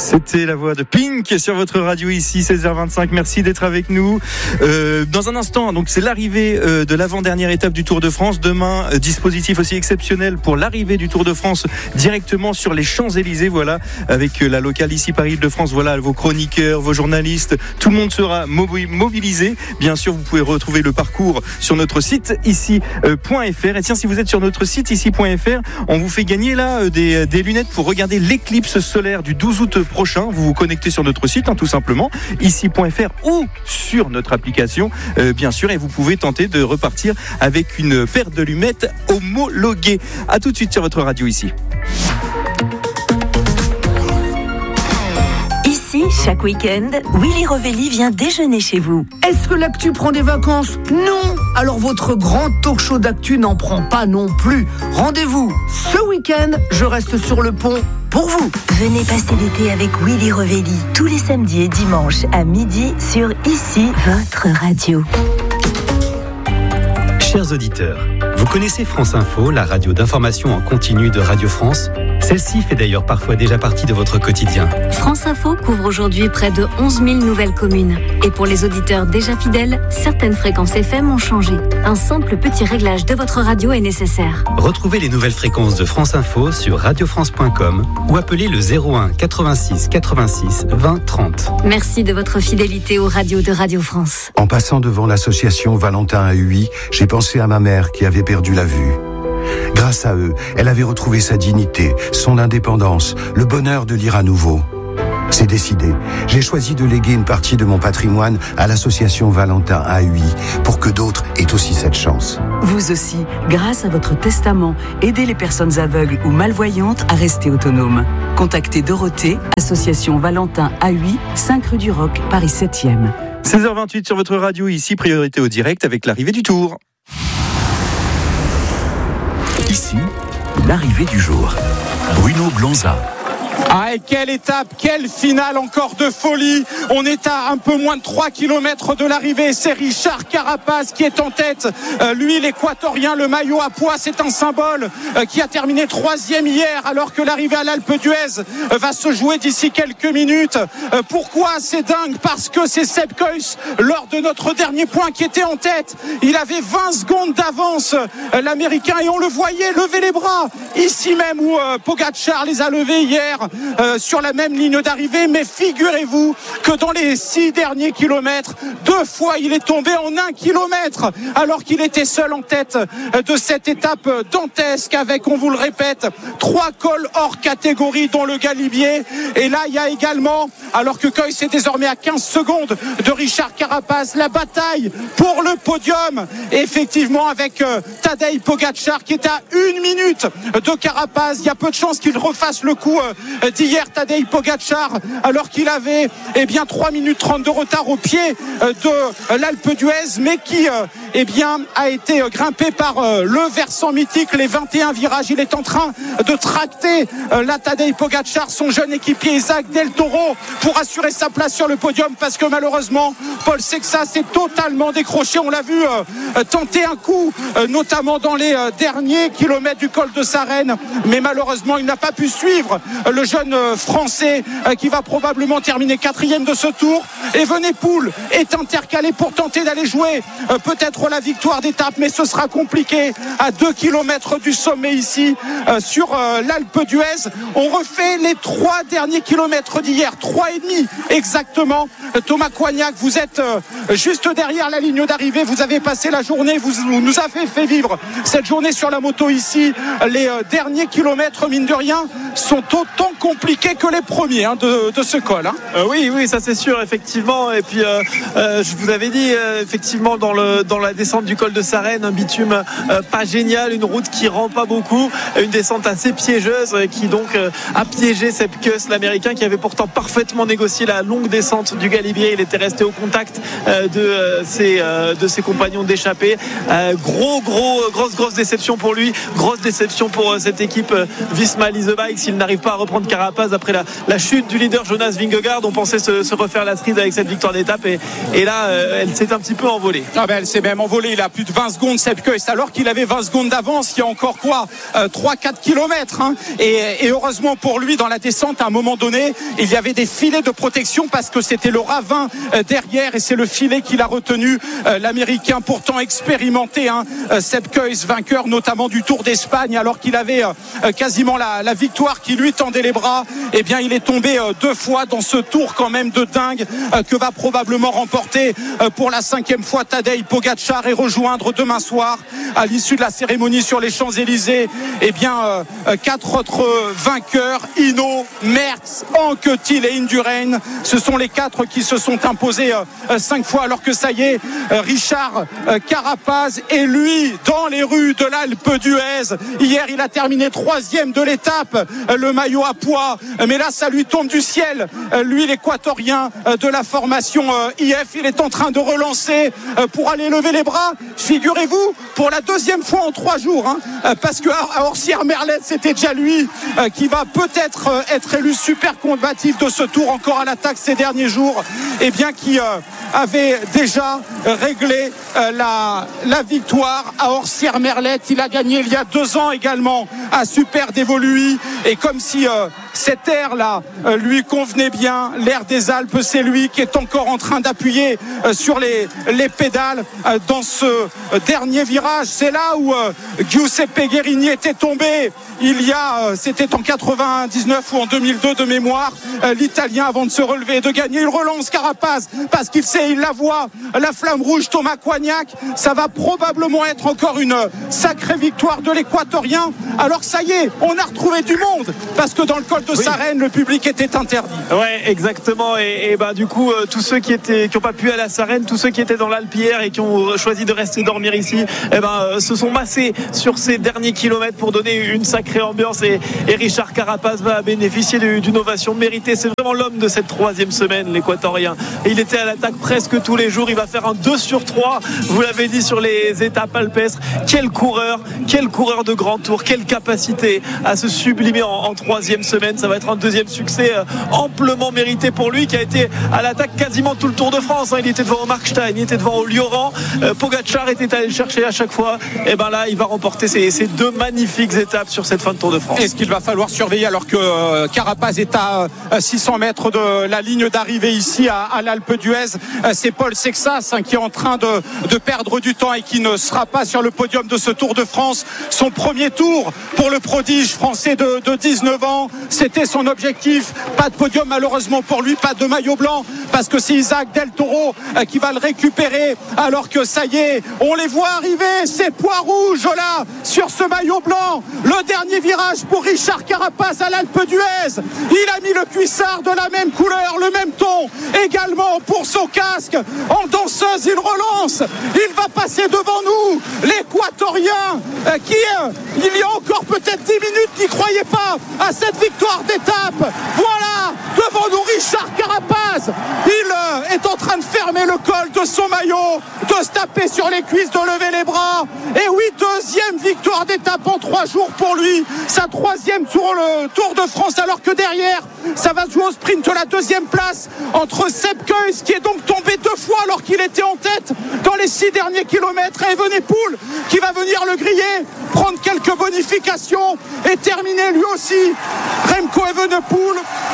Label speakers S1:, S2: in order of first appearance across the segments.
S1: C'était la voix de Pink sur votre radio ici, 16h25. Merci d'être avec nous. Dans un instant, donc c'est l'arrivée de l'avant-dernière étape du Tour de France. Demain, dispositif aussi exceptionnel pour l'arrivée du Tour de France directement sur les Champs-Élysées. Voilà, avec la locale ici Paris-Île-de-France. Voilà, vos chroniqueurs, vos journalistes, tout le monde sera mobilisé. Bien sûr, vous pouvez retrouver le parcours sur notre site ici.fr. Et tiens, si vous êtes sur notre site ici.fr, on vous fait gagner là des lunettes pour regarder l'éclipse solaire du 12 août prochain. Vous vous connectez sur notre site, tout simplement, ici.fr ou sur notre application, bien sûr, et vous pouvez tenter de repartir avec une paire de lunettes homologuées. À tout de suite sur votre radio ici.
S2: Ici, chaque week-end, Willy Revelli vient déjeuner chez vous.
S3: Est-ce que l'actu prend des vacances ? Non ! Alors votre grand talk show d'actu n'en prend pas non plus. Rendez-vous ce week-end, je reste sur le pont pour vous.
S2: Venez passer l'été avec Willy Revelli, tous les samedis et dimanches à midi sur Ici, votre radio.
S4: Chers auditeurs, vous connaissez France Info, la radio d'information en continu de Radio France ? Celle-ci fait d'ailleurs parfois déjà partie de votre quotidien.
S5: France Info couvre aujourd'hui près de 11 000 nouvelles communes. Et pour les auditeurs déjà fidèles, certaines fréquences FM ont changé. Un simple petit réglage de votre radio est nécessaire.
S4: Retrouvez les nouvelles fréquences de France Info sur radiofrance.com ou appelez le 01 86 86 20 30.
S5: Merci de votre fidélité aux radios de Radio France.
S6: En passant devant l'association Valentin à Huy, j'ai pensé à ma mère qui avait perdu la vue. Grâce à eux, elle avait retrouvé sa dignité, son indépendance, le bonheur de lire à nouveau. C'est décidé. J'ai choisi de léguer une partie de mon patrimoine à l'association Valentin à Huy pour que d'autres aient aussi cette chance.
S7: Vous aussi, grâce à votre testament, aidez les personnes aveugles ou malvoyantes à rester autonomes. Contactez Dorothée, association Valentin à Huy, 5 rue du Roc, Paris 7e.
S1: 16h28 sur votre radio ici, priorité au direct avec l'arrivée du Tour.
S8: Ici, l'arrivée du jour. Bruno Blanza.
S9: Ah, et quelle étape, quelle finale encore de folie. On est à un peu moins de 3 km de l'arrivée. C'est Richard Carapaz qui est en tête. Lui, l'équatorien, le maillot à pois, c'est un symbole qui a terminé 3e hier, alors que l'arrivée à l'Alpe d'Huez va se jouer d'ici quelques minutes. Pourquoi c'est dingue ? Parce que c'est Sepp Kuss, lors de notre dernier point, qui était en tête. Il avait 20 secondes d'avance, l'Américain, et on le voyait lever les bras, ici même où Pogačar les a levés hier. Sur la même ligne d'arrivée, mais figurez-vous que dans les 6 derniers kilomètres, 2 fois il est tombé en 1 kilomètre, alors qu'il était seul en tête de cette étape dantesque avec, on vous le répète, 3 cols hors catégorie, dont le Galibier. Et là il y a également, alors que Kuss est désormais à 15 secondes de Richard Carapaz, la bataille pour le podium, effectivement, avec Tadej Pogačar qui est à 1 minute de Carapaz. Il y a peu de chances qu'il refasse le coup d'hier, Tadej Pogačar, alors qu'il avait 3 minutes 30 de retard au pied de l'Alpe d'Huez, mais qui a été grimpé par le versant mythique, les 21 virages. Il est en train de tracter la Tadej Pogačar, son jeune équipier Isaac Del Toro, pour assurer sa place sur le podium, parce que malheureusement Paul Sexas s'est totalement décroché. On l'a vu tenter un coup, notamment dans les derniers kilomètres du col de Sarenne, mais malheureusement il n'a pas pu suivre le jeune français qui va probablement terminer 4e de ce tour. Et Evenepoel est intercalé pour tenter d'aller jouer peut-être la victoire d'étape, mais ce sera compliqué à 2 km du sommet ici sur l'Alpe d'Huez. On refait les 3 derniers kilomètres d'hier, 3,5 exactement. Thomas Coignac, vous êtes juste derrière la ligne d'arrivée, vous avez passé la journée, vous nous avez fait vivre cette journée sur la moto ici. Les derniers kilomètres, mine de rien, sont autant compliqués que les premiers de ce col.
S10: Oui, ça c'est sûr, effectivement. Et puis je vous avais dit, effectivement, dans la descente du col de Sarenne, un bitume pas génial, une route qui rend pas beaucoup, une descente assez piégeuse qui donc a piégé Sepp Kuss, l'Américain, qui avait pourtant parfaitement négocié la longue descente du Galibier. Il était resté au contact de ses compagnons d'échappée. Grosse déception pour lui, grosse déception pour cette équipe Visma Lease Bike. s'il n'arrive pas à reprendre Carapaz après la chute du leader Jonas Vingegaard. On pensait se refaire la cerise avec cette victoire d'étape et là elle s'est un petit peu envolée.
S9: Elle s'est même envolée. Il a plus de 20 secondes Sepp Kuss, alors qu'il avait 20 secondes d'avance il y a encore 3-4 kilomètres et heureusement pour lui, dans la descente, à un moment donné, il y avait des filets de protection parce que c'était le ravin derrière et c'est le filet qu'il a retenu, l'américain pourtant expérimenté, Sepp Kuss, vainqueur notamment du Tour d'Espagne, alors qu'il avait quasiment la victoire qui lui tendait les bras. Eh bien il est tombé 2 fois dans ce tour quand même de dingue que va probablement remporter pour la 5e fois Tadej Pogačar et rejoindre demain soir à l'issue de la cérémonie sur les Champs-Élysées 4 autres vainqueurs, Hinault, Merckx, Anquetil et Indurain. Ce sont les 4 qui se sont imposés 5 fois, alors que ça y est, Richard Carapaz est lui dans les rues de l'Alpe d'Huez. Hier il a terminé 3e de l'étape, le maillot à pois, mais là ça lui tombe du ciel. Lui, l'équatorien de la formation IF, il est en train de relancer pour aller lever les bras, figurez-vous, pour la 2e fois en 3 jours, parce que à Orsières-Merlette c'était déjà lui qui va peut-être être élu super combatif de ce tour, encore à l'attaque ces derniers jours, qui avait déjà réglé la victoire à Orsières-Merlette. Il a gagné il y a 2 ans également à Super Dévoluy, et comme si cette air-là lui convenait bien, l'air des Alpes, c'est lui qui est encore en train d'appuyer sur les pédales dans ce dernier virage. C'est là où Giuseppe Guerini était tombé c'était en 99 ou en 2002 de mémoire, l'Italien, avant de se relever et de gagner. Il relance Carapaz parce qu'il sait, il la voit, la flamme rouge, Thomas Coignac. Ça va probablement être encore une sacrée victoire de l'Équatorien, alors que ça y est, on a retrouvé du monde, parce que dans le col de Sarenne, le public était interdit.
S10: Ouais, exactement. Et du coup, tous ceux qui n'ont pas pu aller à Sarenne, tous ceux qui étaient dans l'Alpe hier et qui ont choisi de rester dormir ici, se sont massés sur ces derniers kilomètres pour donner une sacrée ambiance, et Richard Carapaz va bénéficier d'une ovation méritée. C'est vraiment l'homme de cette 3e semaine, l'Équatorien. Et il était à l'attaque presque tous les jours. Il va faire un 2 sur 3, vous l'avez dit, sur les étapes alpestres. Quel coureur de grand tour, quelle capacité à se sublimer en 3e semaine. Ça va être un 2e succès amplement mérité pour lui, qui a été à l'attaque quasiment tout le Tour de France. Il était devant Mark Stein, il était devant Lioran, Pogačar était allé le chercher à chaque fois. Et là il va remporter ces 2 magnifiques étapes sur cette fin de Tour de France.
S9: Et ce qu'il va falloir surveiller, alors que Carapaz est à 600 mètres de la ligne d'arrivée ici à l'Alpe d'Huez, c'est Paul Sexas qui est en train de perdre du temps et qui ne sera pas sur le podium de ce Tour de France. Son premier tour pour le prodige français de 19 ans, c'était son objectif. Pas de podium malheureusement pour lui, pas de maillot blanc, parce que c'est Isaac Del Toro qui va le récupérer, alors que ça y est, on les voit arriver, ces pois rouges là sur ce maillot blanc. Le dernier virage pour Richard Carapaz à l'Alpe d'Huez, il a mis le cuissard de la même couleur, le même ton également pour son casque. En danseuse, il relance, il va passer devant nous, l'Équatorien qui il y a encore peut-être 10 minutes n'y croyait pas à cette victoire d'étape. Voilà, devant nous Richard Carapaz, il est en train de fermer le col de son maillot, de se taper sur les cuisses, de lever les bras. Et oui, 2e victoire d'étape en 3 jours pour lui, sa 3e sur le Tour de France, alors que derrière ça va jouer au sprint la 2e place entre Sepp Kuss, qui est donc tombé 2 fois alors qu'il était en tête dans les 6 derniers kilomètres, et Evenepoel qui va venir le griller, prendre quelques bonifications et terminer lui aussi. Remco Evenepoel,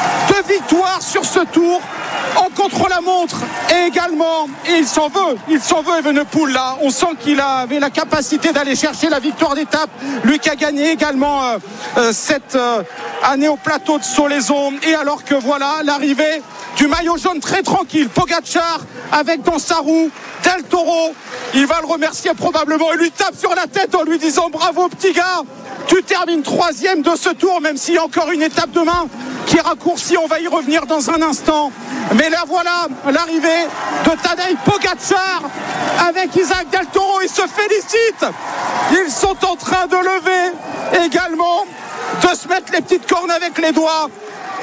S9: 2 victoires sur ce tour en contre-la-montre, et également, et il s'en veut Evenepoel là, on sent qu'il avait la capacité d'aller chercher la victoire d'étape, lui qui a gagné également cette année au plateau de Solaison. Et alors que voilà l'arrivée du maillot jaune très tranquille, Pogačar avec dans sa roue Del Toro, il va le remercier probablement, il lui tape sur la tête en lui disant bravo petit gars, tu termines 3e de ce tour, même s'il y a encore une étape demain qui est raccourcie, on va y revenir dans un instant. Mais là voilà l'arrivée de Tadej Pogačar avec Isaac Del Toro, ils se félicitent, ils sont en train de lever également, de se mettre les petites cornes avec les doigts.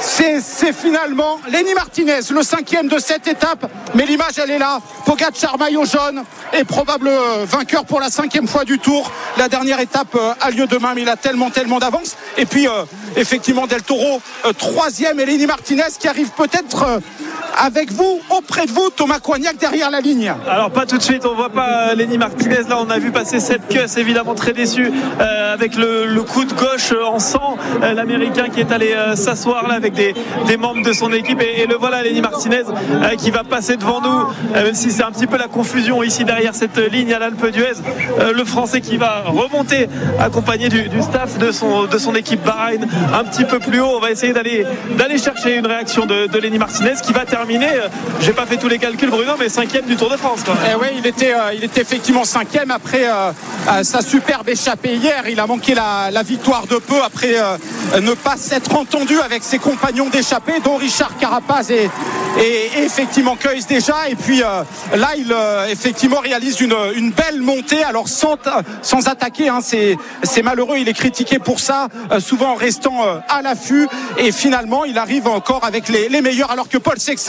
S9: c'est finalement Lenny Martinez, le 5e de cette étape. Mais l'image, elle est là. Pogačar, maillot jaune, est probable vainqueur pour la 5e fois du Tour. La dernière étape a lieu demain, mais il a tellement d'avance. Et puis, effectivement, Del Toro, 3e, et Lenny Martinez qui arrive peut-être avec vous, auprès de vous, Thomas Coignac, derrière la ligne.
S10: Alors pas tout de suite, on voit pas Lenny Martinez. Là, on a vu passer cette Kuss, évidemment très déçu, avec le coup de gauche en sang, l'Américain qui est allé s'asseoir là avec des membres de son équipe, et le voilà, Lenny Martinez, qui va passer devant nous, même si c'est un petit peu la confusion ici derrière cette ligne à l'Alpe d'Huez. Le Français qui va remonter, accompagné du staff de son équipe Bahreïn, un petit peu plus haut. On va essayer d'aller chercher une réaction de Lenny Martinez, qui va terminer, j'ai pas fait tous les calculs, Bruno, mais 5e du Tour de France, quoi.
S9: Oui, il était effectivement 5e après sa superbe échappée hier. Il a manqué la victoire de peu après ne pas s'être entendu avec ses compagnons d'échappée, dont Richard Carapaz et effectivement Kuss déjà. Et puis là, il effectivement réalise une belle montée, alors sans attaquer, hein. C'est malheureux, il est critiqué pour ça, souvent en restant à l'affût, et finalement il arrive encore avec les meilleurs, alors que Paul Sexas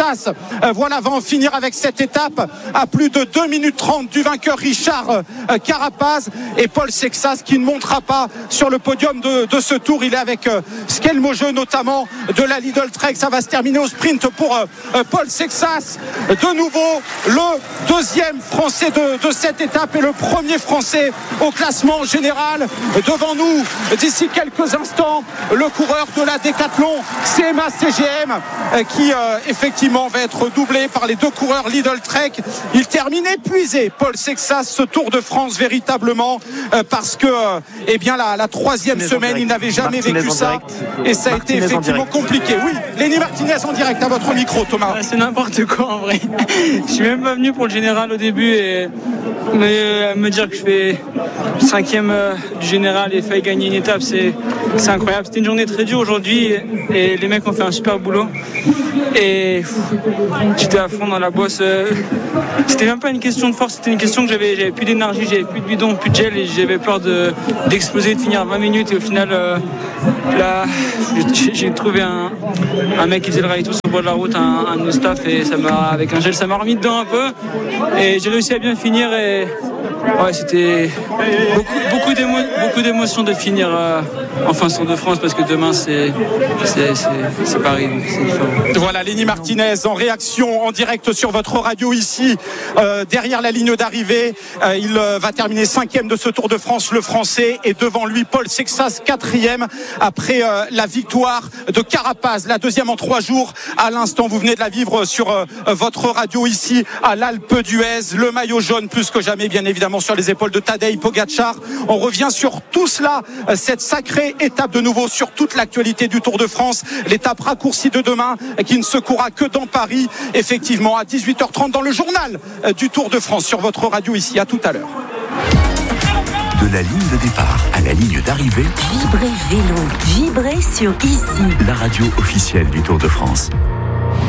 S9: va en finir avec cette étape à plus de 2 minutes 30 du vainqueur Richard Carapaz. Et Paul Sexas qui ne montera pas sur le podium de ce Tour. Il est avec Skelmogeux notamment de la Lidl Trek. Ça va se terminer au sprint pour Paul Sexas, de nouveau le 2e Français de cette étape et le 1er Français au classement général. Devant nous, d'ici quelques instants, le coureur de la Décathlon CMA CGM qui effectivement va être doublé par les 2 coureurs Lidl Trek. Il termine épuisé, Paul Sexas, ce Tour de France véritablement, parce que la 3e semaine, il n'avait jamais vécu ça, et ça a été effectivement compliqué. Oui, Lenny Martinez en direct à votre micro, Thomas.
S11: C'est n'importe quoi en vrai. Je suis même pas venu pour le général au début, et me dire que je fais 5e du général et faille gagner une étape, c'est incroyable. C'était une journée très dure aujourd'hui, et les mecs ont fait un super boulot, et j'étais à fond dans la bosse. C'était même pas une question de force, c'était une question que j'avais plus d'énergie, j'avais plus de bidon, plus de gel, et j'avais peur d'exploser, de finir 20 minutes. Et au final, là, j'ai trouvé un mec qui faisait le rallye tout sur le bord de la route, un de nos staff, et avec un gel, ça m'a remis dedans un peu, et j'ai réussi à bien finir. Et ouais, c'était beaucoup d'émotions de finir enfin Tour de France, parce que demain c'est Paris, donc c'est différent.
S9: Voilà, Lenny Martinez en réaction en direct sur votre radio ici, derrière la ligne d'arrivée. Il va terminer 5e de ce Tour de France, le Français, et devant lui Paul Sexas, 4e après la victoire de Carapaz, la 2e en 3 jours. À l'instant, vous venez de la vivre sur votre radio ici à l'Alpe d'Huez, le maillot jaune plus que jamais, bien évidemment, sur les épaules de Tadej Pogačar. On revient sur tout cela, cette sacrée étape de nouveau sur toute l'actualité du Tour de France, l'étape raccourcie de demain qui ne se courra que dans Paris, effectivement à 18h30 dans le journal du Tour de France sur votre radio ici. À tout à l'heure.
S8: De la ligne de départ à la ligne d'arrivée,
S2: Vibrez Vélo, vibrez sur Ici,
S8: la radio officielle du Tour de France.